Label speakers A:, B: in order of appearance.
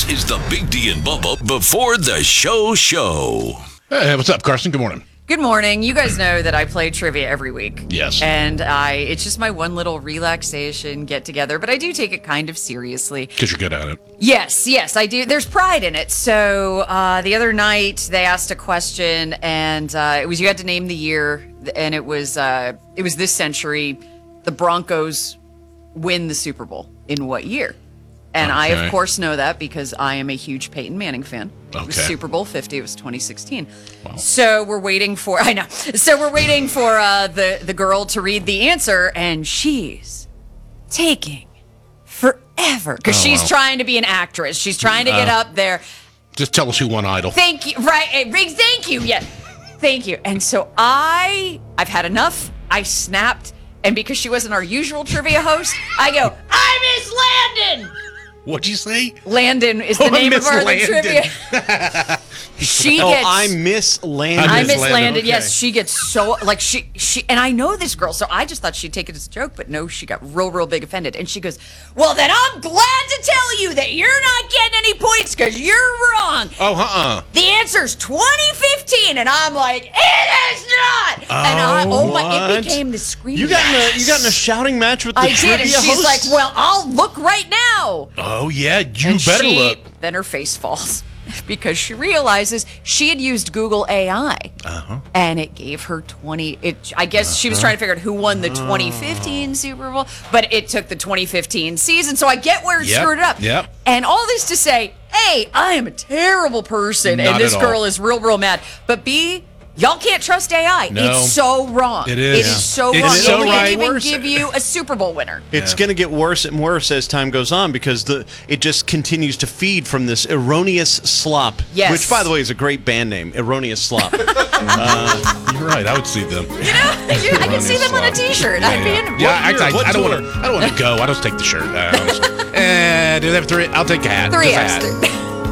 A: This is the Big D and Bubba before the show.
B: Hey, what's up, Carson? Good morning.
C: Good morning. You guys know that I play trivia every week.
B: Yes.
C: And it's just my one little relaxation get together, but I do take it kind of seriously.
B: Because you're good at it.
C: Yes, I do. There's pride in it. So the other night they asked a question, and it was you had to name the year, and it was this century. The Broncos win the Super Bowl in what year? And I, of course, know that because I am a huge Peyton Manning fan. It was Super Bowl 50. It was 2016. Wow. So we're waiting for the girl to read the answer, and she's taking forever because she's trying to be an actress. She's trying to get up there.
B: Just tell us who won Idol.
C: Thank you. Right. Thank you. Yeah. Thank you. And so I've had enough. I snapped, and because she wasn't our usual trivia host, I go, I miss Landon.
B: What'd you say?
C: Landon is the name of our trivia.
D: I miss Landon.
C: I miss Landon.
D: Okay.
C: Yes, she gets so like she and I know this girl, so I just thought she'd take it as a joke, but no, she got real big offended, and she goes, "Well, then I'm glad to tell you that you're not getting any points because you're wrong." The answer's 2015, and I'm like, "It is not!" And it became the scream.
D: You got in a shouting match with the trivia
C: and she's
D: host?
C: like, "Well, I'll look right now."
B: Oh yeah, you better look.
C: Then her face falls because she realizes she had used Google AI, and it gave her 20. I guess she was trying to figure out who won the 2015 Super Bowl, but it took the 2015 season. So I get where it screwed it up.
B: Yep.
C: And all this to say, A, I am a terrible person, and this girl is real mad. But B, y'all can't trust AI.
B: No.
C: It's so wrong.
B: It is.
C: It is so
B: It
C: wrong.
B: is so
C: It
B: right.
C: can't even give you a Super Bowl winner.
D: It's going to get worse and worse as time goes on because it just continues to feed from this erroneous slop.
C: Yes.
D: Which, by the way, is a great band name, Erroneous Slop.
B: You're right. I would see them.
C: I can see them on a T-shirt. I'd be in.
B: I don't want to go. I'll just take the shirt. Do they have three? I'll take a hat.
C: Three
B: Just a
C: hats.
B: hat.